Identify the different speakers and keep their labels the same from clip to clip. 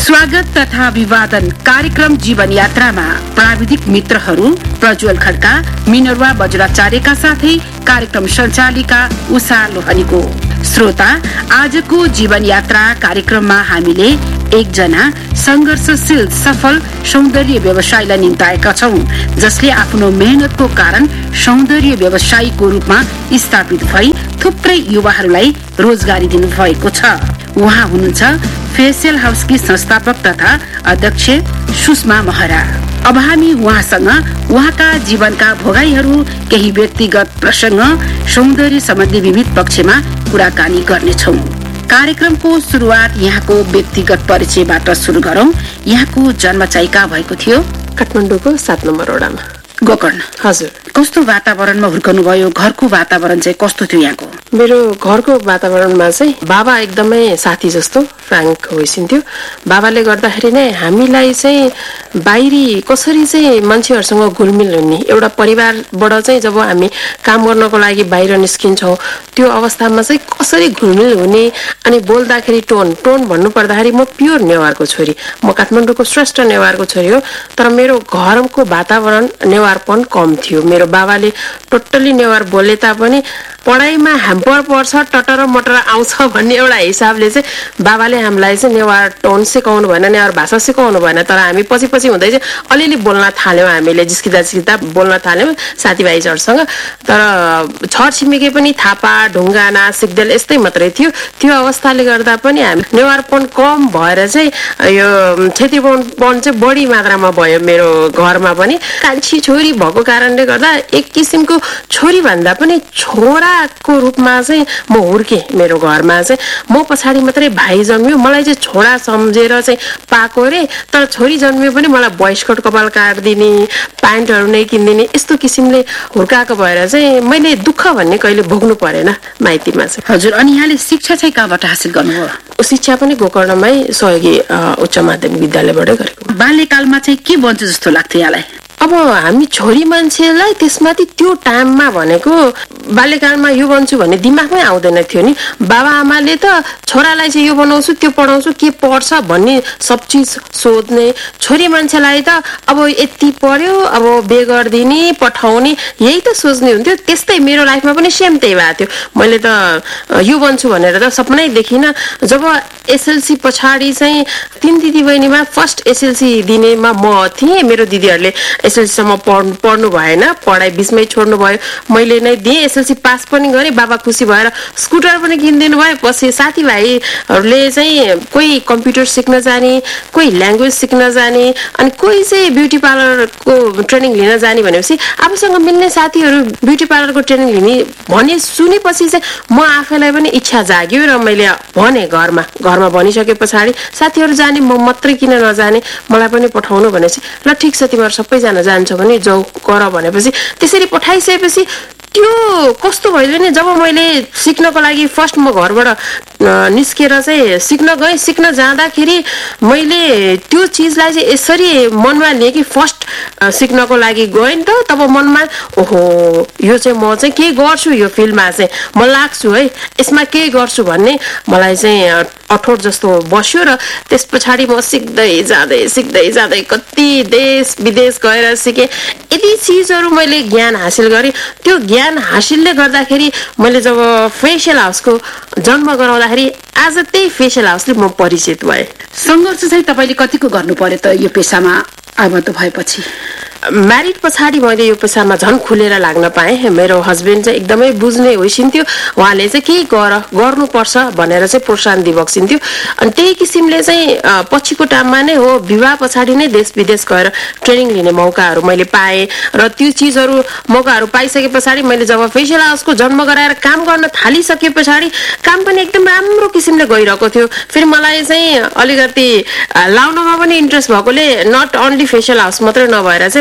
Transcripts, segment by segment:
Speaker 1: स्वागत तथा अभिवादन कार्यक्रम जीवन यात्रामा प्राविधिक मित्रहरू प्रज्वल खड्का, मिनरवा बज्राचार्यका साथै कार्यक्रम सञ्चालिका उषा लोहनीको। श्रोता, आजको जीवन यात्रा कार्यक्रममा हामीले एकजना संघर्षशील सफल सौन्दर्य व्यवसायीलाई निम्ताएका छौं, जसले आफ्नो मेहनतको कारण सौन्दर्य व्यवसायीको रूपमा स्थापित भई थुप्रै युवाहरूलाई रोजगारी दिनु भएको छ। उहाँ हुनुहुन्छ फेसियल हाउसकी संस्थापक तथा अध्यक्ष सुषमा महरा। अब हामी उहाँसँग उहाँका जीवनका भोगाईहरू, केही व्यक्तिगत प्रसंग, सौन्दर्य सम्बन्धी विविध पक्षमा कुराकानी गर्नेछौं। कार्यक्रमको शुरुआत यहाँको व्यक्तिगत परिचयबाट सुरु गरौं। यहाँको जन्म चाहिँ कहाँ भएको थियो?
Speaker 2: काठमाडौँको 7 नम्बर वडामा।
Speaker 1: गोकर्ण।
Speaker 2: हजुर।
Speaker 1: कस्तो वातावरणमा हुर्कनु भयो? घरको वातावरण चाहिँ कस्तो थियो यहाँको?
Speaker 2: मेरो घरको वातावरणमा चाहिँ बाबा एकदमै साथी जस्तो फ्र्याङ्क होइसिन्थ्यो। बाबाले गर्दाखेरि नै हामीलाई चाहिँ बाहिरी कसरी चाहिँ मान्छेहरूसँग घुलमिल हुने, एउटा परिवारबाट चाहिँ जब हामी काम गर्नको लागि बाहिर निस्किन्छौँ त्यो अवस्थामा चाहिँ कसरी घुलमिल हुने, अनि बोल्दाखेरि टोन भन्नु पर्दाखेरि म प्योर नेवारको छोरी, म काठमाडौँको श्रेष्ठ नेवारको छोरी हो। तर मेरो घरको वातावरण नेवारपन कम थियो। मेरो बाबाले टोटली नेवार बोले तापनि पढाइमा ह्याम्पर पर्छ, टटर मटर आउँछ भन्ने एउटा हिसाबले चाहिँ बाबाले हामीलाई चाहिँ नेवार टोन सिकाउनु भएन, नेवार भाषा सिकाउनु भएन। तर हामी पछि हुँदै चाहिँ अलिअलि बोल्न थाल्यौँ, हामीले जिस्किँदा बोल्न थाल्यौँ साथीभाइहरूसँग। तर छर छिमेकी पनि थापा, ढुङ्गाना, सिक्देल यस्तै मात्रै थियो। त्यो अवस्थाले गर्दा पनि हामी नेवारपन कम भएर चाहिँ यो छेत्रीपन चाहिँ बढी मात्रामा भयो मेरो घरमा पनि। कान्छी छोरी भएको कारणले गर्दा एक किसिमको छोरी भन्दा पनि छोराको रूपमा चाहिँ म हुर्केँ। मेरो घरमा चाहिँ म पछाडि मात्रै भाइ जन्मियो, मलाई चाहिँ छोरा सम्झेर चाहिँ पाएको रे। तर छोरी जन्मियो पनि मलाई बयस्कट कपाल काटिदिने, प्यान्टहरू नै किनिदिने, यस्तो किसिमले हुर्काएको भएर चाहिँ मैले दुःख भन्ने कहिले भोग्नु परेन माइतीमा चाहिँ।
Speaker 1: हजुर, अनि यहाँले शिक्षा चाहिँ कहाँबाट हासिल गर्नुभयो?
Speaker 2: शिक्षा पनि गोकर्णमै सहयोगी उच्च माध्यमिक विद्यालयबाटै गरेको।
Speaker 1: बाल्यकालमा चाहिँ के बन्छ जस्तो लाग्थ्यो यहाँलाई?
Speaker 2: अब हामी छोरी मान्छेलाई त्यसमाथि त्यो टाइममा भनेको बाल्यकालमा यो बन्छु भन्ने दिमागमै आउँदैन थियो नि। बाबा आमाले त छोरालाई चाहिँ यो बनाउँछु, त्यो पढाउँछु, के पढ्छ भन्ने सब चिज सोध्ने। छोरी मान्छेलाई त अब यति पढ्यो, अब बिहे गरिदिने, पठाउने, यही त सोच्ने हुन्थ्यो। त्यस्तै मेरो लाइफमा पनि सेम त्यही भएको थियो। मैले त यो बन्छु भनेर त सपनै देखिनँ। जब एसएलसी पछाडि चाहिँ 3 दिदी बहिनीमा फर्स्ट एसएलसी दिनेमा म थिएँ। मेरो दिदीहरूले एसएलसीसम्म पढ्नु भएन, पढाइ बिचमै छोड्नु भयो। मैले नै दिएँ, एसएलसी पास पनि गरेँ। बाबा खुसी भएर स्कुटर पनि किनिदिनु भयो। पछि साथीभाइहरूले चाहिँ कोही कम्प्युटर सिक्न जाने, कोही ल्याङ्ग्वेज सिक्न जाने, अनि कोही चाहिँ ब्युटी पार्लरको ट्रेनिङ लिन जाने भनेपछि आफूसँग मिल्ने साथीहरू ब्युटी पार्लरको ट्रेनिङ लिने भने सुनेपछि चाहिँ म आफैलाई पनि इच्छा जाग्यो र मैले भने घरमा भनिसके पछाडि साथीहरू जाने, म मात्रै किन नजाने, मलाई पनि पठाउनु भनेपछि ल ठिक छ तिमीहरू सबैजना जान्छ भने जाऊ गर भनेपछि त्यसरी पठाइसकेपछि त्यो कस्तो भयो भने जब मैले सिक्नको लागि फर्स्ट म घरबाट निस्केर चाहिँ सिक्न जाँदाखेरि मैले त्यो चिजलाई चाहिँ यसरी मनमा लिएँ कि फर्स्ट सिक्नको लागि गएँ नि त, तब मनमा ओहो यो चाहिँ म चाहिँ के गर्छु, यो फिल्डमा चाहिँ म लाग्छु है, यसमा के गर्छु भन्ने मलाई चाहिँ अठोट जस्तो बस्यो। र त्यस पछाडि म सिक्दै जाँदै कति देश विदेश गएर सिकेँ। यति चिजहरू मैले ज्ञान हासिल गरेँ। त्यो ज्ञान हासिलले गर्दाखेरि मैले जब फेसियल हाउसको जन्म गराउँदाखेरि आज त्यही फेसियल हाउसले म परिचित भएँ।
Speaker 1: सङ्घर्ष चाहिँ तपाईँले कतिको गर्नु पर्यो त यो पेसामा आबद्ध भएपछि?
Speaker 2: म्यारिड पछाडि मैले यो पेसामा झन् खुलेर लाग्न पाएँ। मेरो हस्बेन्ड चाहिँ एकदमै बुझ्ने होइसिन्थ्यो। उहाँले चाहिँ केही गर्नुपर्छ भनेर चाहिँ प्रोत्साहन दिइबक्सिन्थ्यो। अनि त्यही किसिमले चाहिँ पछिको टाइममा नै हो विवाह पछाडि नै देश विदेश गएर ट्रेनिङ लिने मौकाहरू मैले पाएँ। र त्यो चिजहरू मौकाहरू पाइसके पछाडि मैले जब फेसियल हाउसको जन्म गराएर काम गर्न थालिसके पछाडि काम पनि एकदम राम्रो किसिमले गइरहेको थियो। फेरि मलाई चाहिँ अलिकति लाउनमा पनि इन्ट्रेस्ट भएकोले नट ओन्ली फेसियल हाउस मात्रै नभएर चाहिँ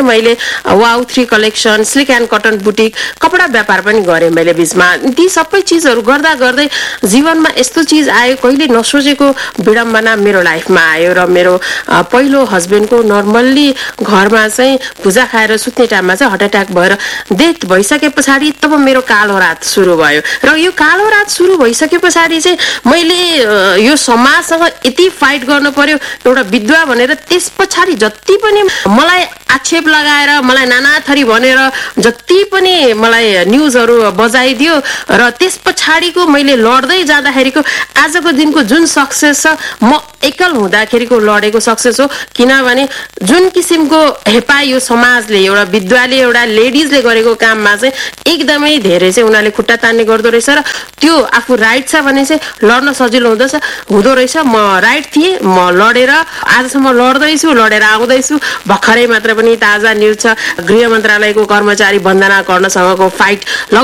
Speaker 2: मैले wow 3 collection, slick and cotton boutique, कपडा व्यापार पनि गरेँ मैले बिचमा। ती सबै चिजहरू गर्दा गर्दै जीवनमा यस्तो चिज आयो कहिले नसोचेको विडम्बना मेरो लाइफमा आयो र मेरो पहिलो हस्बेन्डको नर्मल्ली घरमा चाहिँ पूजा खाएर सुत्ने टाइममा चाहिँ हार्ट एट्याक भएर डेथ भइसके पछाडि तब मेरो कालो रात सुरु भयो। र यो कालो रात सुरु भइसके पछाडि चाहिँ मैले यो समाजसँग यति फाइट गर्नु पर्यो एउटा विधवा भनेर। त्यस पछाडि जति पनि मलाई आक्षेप लगाएर मलाई नाना थरी भनेर जति पनि मलाई न्युजहरू बजाइदियो र त्यस पछाडिको मैले लड्दै जाँदाखेरिको आजको दिनको जुन सक्सेस छ म एकल हुँदाखेरिको लडेको सक्सेस हो। किनभने जुन किसिमको हेपा यो समाजले एउटा विधवाले एउटा लेडिजले गरेको काममा चाहिँ एकदमै धेरै चाहिँ उनीहरूले खुट्टा तान्ने गर्दो रहेछ र त्यो आफू राइट छ भने चाहिँ लड्न सजिलो हुँदो रहेछ। म राइट थिएँ, म लडेर आजसम्म लड्दैछु, लडेर आउँदैछु। भर्खरै मात्र पनि ताजा न्युज छ, गृह मन्त्रालयको कर्मचारी वन्दना कर्णसँगको फाइट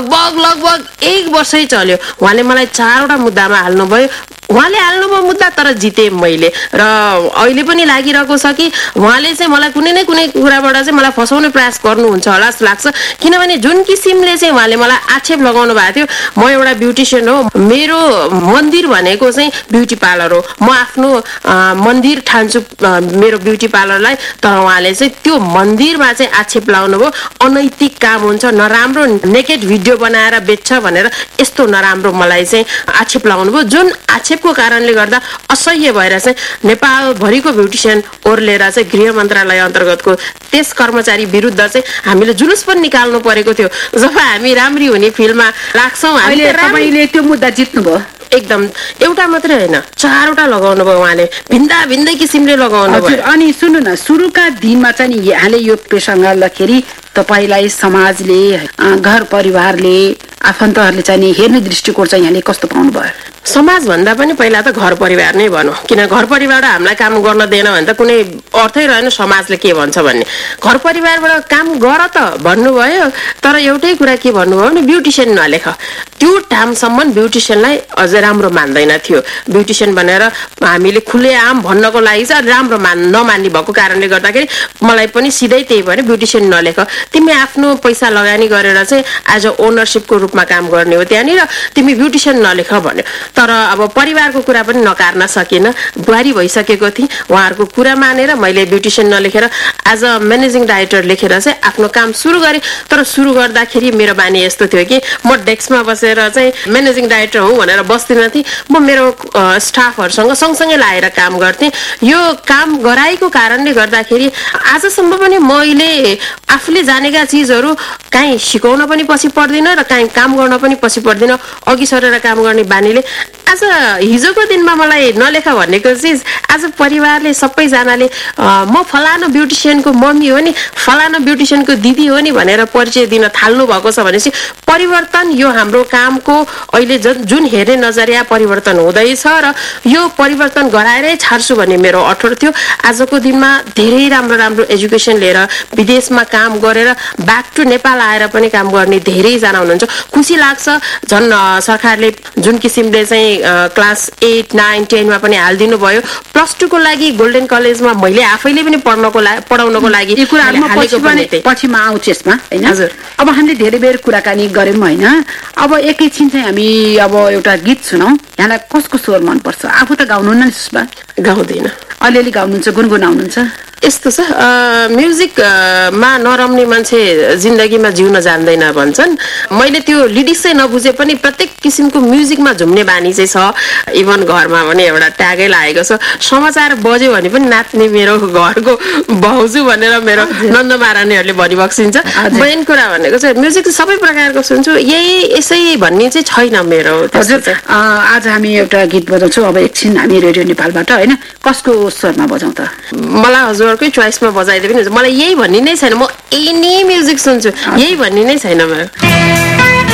Speaker 2: लगभग 1 वर्षै चल्यो। उहाँले मलाई 4वटा मुद्दामा हाल्नुभयो। उहाँले हाल्नुभयो मुद्दा तर जिते मैले। र अहिले पनि लागिरहेको छ कि उहाँले चाहिँ मलाई कुनै न कुनै कुराबाट चाहिँ मलाई फसाउने प्रयास गर्नुहुन्छ होला जस्तो लाग्छ। किनभने जुन किसिमले चाहिँ उहाँले मलाई आक्षेप लगाउनु भएको थियो, म एउटा ब्युटिसियन हो, मेरो मन्दिर भनेको चाहिँ ब्युटी पार्लर हो। म आफ्नो मन्दिर ठान्छु मेरो ब्युटी पार्लरलाई। तर उहाँले चाहिँ त्यो मन्दिरमा चाहिँ आक्षेप लगाउनु भयो। अनैतिक काम हुन्छ, नराम्रो नेकेड भिडियो बनाएर बेच्छ भनेर यस्तो नराम्रो मलाई चाहिँ आक्षेप लगाउनु भयो। जुन आक्षेपको कारणले गर्दा असह्य भएर चाहिँ नेपालभरिको ब्युटिसियन ओर्लेर चाहिँ गृह मन्त्रालय अन्तर्गतको त्यस कर्मचारी विरुद्ध चाहिँ हामीले जुलुस पनि निकाल्नु परेको थियो। जब हामी राम्री हुने फिल्डमा लाग्छौँ।
Speaker 1: हामीले त्यो मुद्दा जित्नुभयो।
Speaker 2: एकदम एउटा मात्रै होइन, 4वटा लगाउनु भयो उहाँले, भिन्दा भिन्दै किसिमले लगाउनु भयो।
Speaker 1: अनि सुन्नु न, सुरुका दिनमा चाहिँ यहाँले यो पेसा गर्दाखेरि तपाईलाई समाजले, घर परिवारले, आफन्तहरूले चाहिँ हेर्ने दृष्टिकोण चाहिँ यहाँले कस्तो पाउनु भयो?
Speaker 2: समाज भन्दा पनि पहिला त घर परिवार नै भनौँ। किन घर परिवारबाट हामीलाई काम गर्न दिएन भने त कुनै अर्थै रहेन समाजले के भन्छ भन्ने। घर परिवारबाट काम गर त भन्नुभयो, तर एउटै कुरा के भन्नुभयो भने ब्युटिसियन नलेख। त्यो टाइमसम्म ब्युटिसियनलाई अझै राम्रो मान्दैन थियो। ब्युटिसियन भनेर हामीले खुलेआम भन्नको लागि चाहिँ राम्रो नमान्ने भएको कारणले गर्दाखेरि मलाई पनि सिधै त्यही भयो, ब्युटिसियन नलेख, तिमी आफ्नो पैसा लगानी गरेर चाहिँ एज अ ओनरसिपको रूपमा काम गर्ने हो त्यहाँनिर, तिमी ब्युटिसियन नलेख भन्यो। तर अब परिवारको कुरा पनि नकार्न सकिन, बुहारी भइसकेको थिएँ। उहाँहरूको कुरा मानेर मैले ब्युटिसियन नलेखेर एज अ म्यानेजिङ डाइरेक्टर लेखेर चाहिँ आफ्नो काम सुरु गरेँ। तर सुरु गर्दाखेरि मेरो बानी यस्तो थियो कि म डेस्कमा बसेर चाहिँ म्यानेजिङ डाइरेक्टर हुँ भनेर बस्दिनँ थिएँ। म मेरो स्टाफहरूसँग सँगसँगै लाएर काम गर्थेँ। यो काम गराएको कारणले गर्दाखेरि आजसम्म पनि मैले आफूले जानेका चिजहरू काहीँ सिकाउन पनि पछि पर्दिनँ र काहीँ काम गर्न पनि पछि पर्दिनँ। अघि सरेर काम गर्ने बानीले आज हिजोको दिनमा मलाई नलेख भनेको चिज आज परिवारले सबैजनाले म फलानु ब्युटिसियनको मम्मी हो नि, फलानु ब्युटिसियनको दिदी हो नि भनेर परिचय दिन थाल्नु भएको छ भनेपछि परिवर्तन यो हाम्रो कामको अहिले जुन हेर्ने नजरिया परिवर्तन हुँदैछ र यो परिवर्तन गराएरै छाड्छु भन्ने मेरो अठोट थियो। आजको दिनमा धेरै राम्रो राम्रो एजुकेसन लिएर विदेशमा काम गरेर ब्याक टु नेपाल आएर पनि काम गर्ने धेरैजना हुनुहुन्छ। खुसी लाग्छ। झन् सरकारले जुन किसिमले चाहिँ क्लास 8, 9, 10 मा पनि हालिदिनु भयो। +2 को लागि गोल्डन कलेजमा मैले आफैले पनि पढाउनको लागि
Speaker 1: यो कुराहरुमा पछि म आउँछु यसमा हैन।
Speaker 2: हजुर,
Speaker 1: अब हामीले धेरै बेर कुराकानी गर्यौं हैन। अब एकैछिन चाहिँ हामी अब एउटा गीत सुनौं। यहाँलाई कसको स्वर मन पर्छ? आफू त गाउनुहुन्न नि सुषमा?
Speaker 2: गाउँदैन,
Speaker 1: अलिअलि गाउनुहुन्छ, गुनगुनाउनुहुन्छ।
Speaker 2: यस्तो छ, म्युजिकमा नरम्ने मान्छे जिन्दगीमा जिउन जान्दैन भन्छन्। मैले त्यो लिरिक्सै नबुझे पनि प्रत्येक किसिमको म्युजिकमा झुम्ने बानी चाहिँ छ। इभन घरमा पनि एउटा ट्यागै लागेको छ, समाचार बज्यो भने पनि नाच्ने मेरो घरको भाउजू भनेर मेरो नन्द महारानीहरूले भनिबक्सिन्छ। मेन कुरा भनेको चाहिँ म्युजिक सबै प्रकारको सुन्छु, यसै भन्ने चाहिँ छैन मेरो।
Speaker 1: हजुर, आज हामी एउटा गीत बजाउँछौँ। अब एकछिन हामी रेडियो नेपालबाट हैन, कसको स्वरमा बजाउँ त?
Speaker 2: मलाई हजुरकै चोइसमा बजाइदिए पनि हुन्छ। मलाई यही भन्ने नै छैन, म एनी म्युजिक सुन्छु, यही भन्ने नै छैन मेरो।